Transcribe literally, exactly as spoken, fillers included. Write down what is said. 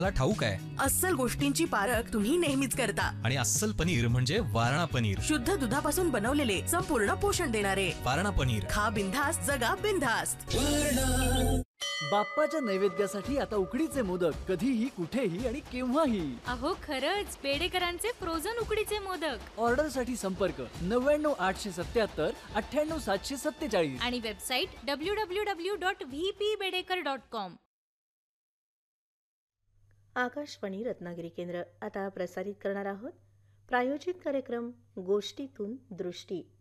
मला ठाऊक आहे. अस्सल गोष्टींची पारख तुम्ही नेहमीच करता. आणि अस्सल पनीर म्हणजे वारणा पनीर. शुद्ध दुधापासून बनवलेले, संपूर्ण पोषण देणारे वारणा पनीर. खा बिनधास्त, जगा बिनधास्त. बाप्पाच्या नैवेद्यासाठी आता उकडीचे मोदक कधीही, कुठेही आणि केव्हाही. अहो खरंच, बेडेकरांचे फ्रोझन उकडीचे मोदक. ऑर्डर साठी संपर्क नव्याण्णव आठशे सत्याहत्तर अठ्ठ्याण्णव सातशे सत्तेचाळीस आणि website W W W dot V P Bedekar dot com. Akashvani Ratnagiri केंद्र. आता प्रसारित करणार आहोत प्रायोजित कार्यक्रम गोष्टीतून दृष्टी.